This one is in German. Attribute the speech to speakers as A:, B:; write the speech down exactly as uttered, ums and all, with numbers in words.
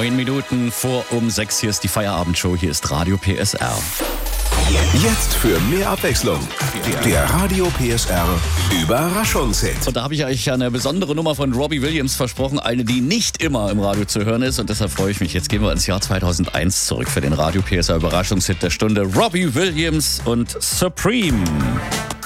A: Neun Minuten vor um sechs. Hier ist die Feierabendshow. Hier ist Radio P S R.
B: Jetzt für mehr Abwechslung. Der Radio P S R Überraschungshit.
A: Und da habe ich euch eine besondere Nummer von Robbie Williams versprochen. Eine, die nicht immer im Radio zu hören ist. Und deshalb freue ich mich. Jetzt gehen wir ins Jahr zweitausendeins zurück für den Radio P S R Überraschungshit der Stunde. Robbie Williams und Supreme.